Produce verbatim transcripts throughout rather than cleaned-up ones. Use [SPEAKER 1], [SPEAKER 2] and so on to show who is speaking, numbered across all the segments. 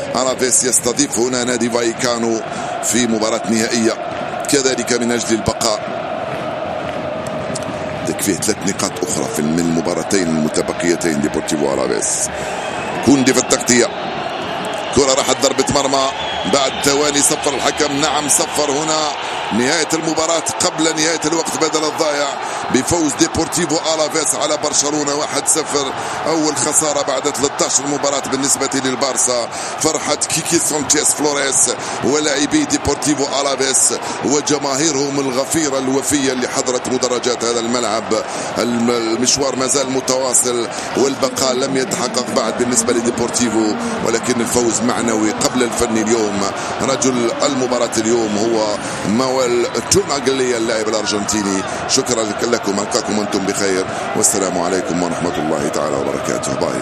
[SPEAKER 1] ألافيس يستضيف هنا نادي فايكانو في مباراة نهائية كذلك من أجل البقاء. تكفيه ثلاث نقاط أخرى في من المباراتين المتبقيتين. ديبورتيفو ألافيس. كوندي في التغطية، كرة راحت ضربة مرمى بعد ثواني. صفر الحكم، نعم صفر هنا نهاية المباراة قبل نهاية الوقت بدل الضائع بفوز ديبورتيفو ألافيس على برشلونة واحد صفر. أول خسارة بعد ثلاثة عشر مباراة بالنسبة للبارسا. فرحة كيكي سانشيز فلوريس ولاعبي ديبورتيفو ألافيس وجماهيرهم الغفيرة الوفية اللي حضرت مدرجات هذا الملعب. المشوار ما زال متواصل والبقاء لم يتحقق بعد بالنسبة لديبورتيفو، ولكن الفوز معنوي قبل الفني اليوم. رجل المباراة اليوم هو ماويل توناغلي اللاعب الأرجنتيني. شكرا لكم، ألقاكم وأنتم بخير والسلام عليكم ورحمة الله تعالى وبركاته. باي.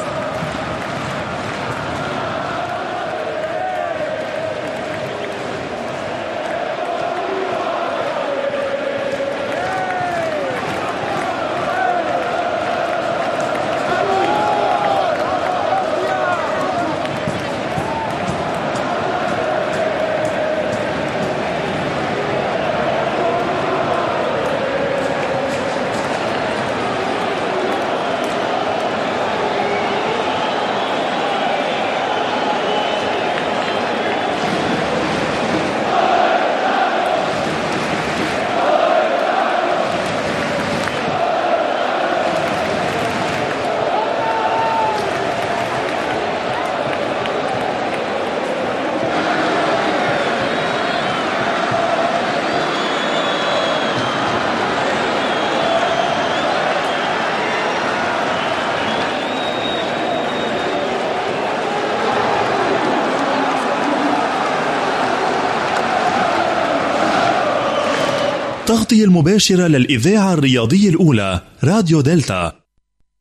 [SPEAKER 2] تغطية المباشرة للإذاعة الرياضية الأولى راديو دلتا.